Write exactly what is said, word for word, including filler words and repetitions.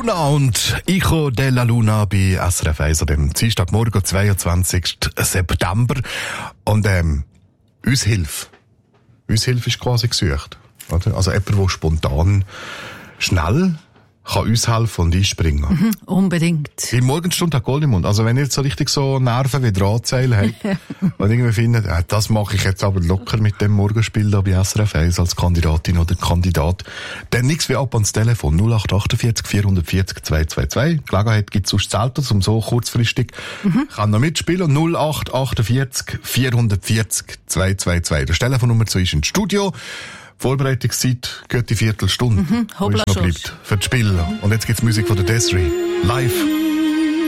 Luna und Ico della Luna bei S R F eins an dem Dienstagmorgen, zweiundzwanzigsten September. Und ähm, uns Hilfe. Uns Hilfe ist quasi gesucht. Oder? Also jemand, der spontan, schnell kann uns helfen und einspringen. Mhm, unbedingt. Im Morgenstunde hat Gold im Mund. Also wenn ihr jetzt so richtig so Nerven wie Drahtseile habt und irgendwie findet, äh, das mache ich jetzt aber locker mit dem Morgenspiel da bei S R F eins als Kandidatin oder Kandidat, dann nichts wie ab ans Telefon null acht achtundvierzig vierhundertvierzig zweihundertzweiundzwanzig. Gelegenheit gibt es sonst selten, um so kurzfristig mhm. kann noch mitspielen. null acht achtundvierzig vierhundertvierzig zweihundertzweiundzwanzig. Der Telefonnummer zu ist ins Studio. Vorbereitungszeit, gute Viertelstunde, mhm, wo es noch bleibt für das Spiel. Und jetzt gibt's Musik von der Desiree. Live.